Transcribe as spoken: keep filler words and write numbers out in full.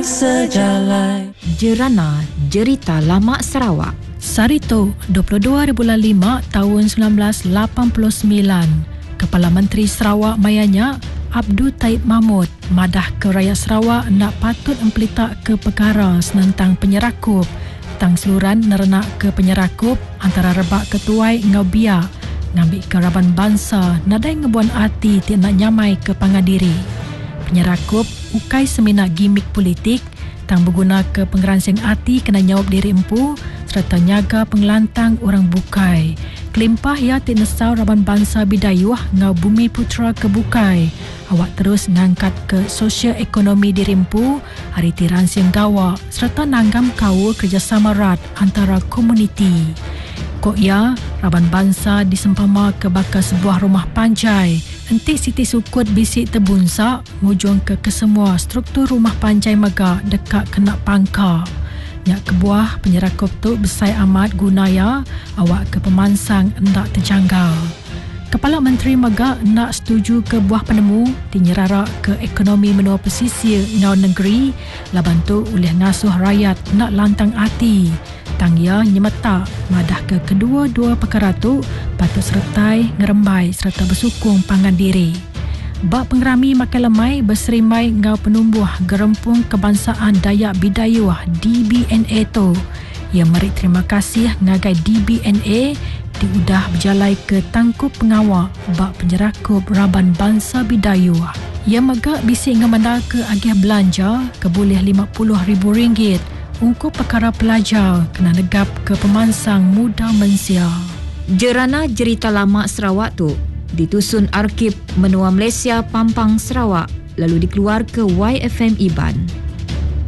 sejalan. Jerana Jerita Lama Sarawak. Sarito, dua puluh dua bulan lima tahun seribu sembilan ratus lapan puluh sembilan. Kepala Menteri Sarawak mayanya Abdul Taib Mahmud madah ke rakyat Sarawak nak patut empelitak ke perkara senentang penyerakup tang seluruhan nerenak ke penyerakup antara rebak ketuai ngau biak ngambil keraban bangsa nadai ngebuan arti tiak nak nyamai ke pangadiri. Penyerakup ukai seminat gimik politik tang berguna ke pengeransing arti kena nyawab diri empu serta nyaga pengelantang orang bukai. Kelimpah ya tik nesau raban bangsa bidayuh ngau bumi putra ke bukai. Awak terus ngangkat ke sosial ekonomi diri empu hari tiran siang gawa serta nanggam kawa kerjasama rat antara komuniti. Kok ya, raban bangsa disempama ke bakal sebuah rumah panjai. Entik Siti Sukut bisik terbunsak ngujung ke kesemua struktur rumah panjai megak dekat kena pangka. Nyak kebuah penyerakup tu besai amat gunaya awak ke pemansang hendak terjanggal. Kepala Menteri Megak nak setuju ke buah penemu dinyerarak ke ekonomi menua pesisir ngau negeri laban tu oleh ngasuh rakyat nak lantang hati. Tang ya nyemetak madah ke kedua-dua perkara tu patut sertai ngerembai serta bersukung pangan diri. Bak pengerami makan lemai berserimai ngau penumbuh gerempung kebangsaan Dayak Bidayuh D B N A tu. Ia meri terima kasih ngagai D B N A diudah berjalai ke tangkup pengawal bak penyerakup raban bangsa Bidayuh. Ia megak bisik ngemandal ke agih belanja keboleh lima puluh ribu ringgit untuk perkara pelajar kena negap ke pemansang muda mensia. Jerana Jerita Lama Sarawak tu ditusun Arkib Menua Malaysia Pampang Sarawak lalu dikeluar ke Y F M Iban.